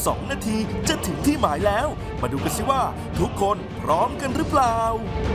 2 นาทีจะถึงที่หมายแล้ว มาดูกันสิว่าทุกคนพร้อมกันหรือเปล่า